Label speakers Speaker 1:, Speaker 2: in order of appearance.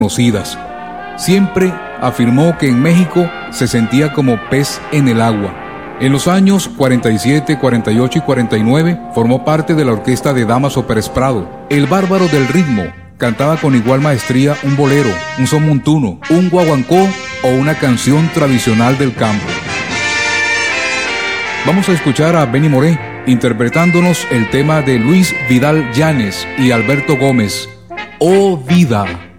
Speaker 1: conocidas. Siempre afirmó que en México se sentía como pez en el agua. En los años 47, 48 y 49 formó parte de la orquesta de Damaso Pérez Prado. El bárbaro del ritmo cantaba con igual maestría un bolero, un son montuno, un guaguancó o una canción tradicional del campo. Vamos a escuchar a Benny Moré interpretándonos el tema de Luis Vidal Llanes y Alberto Gómez, Oh Vida.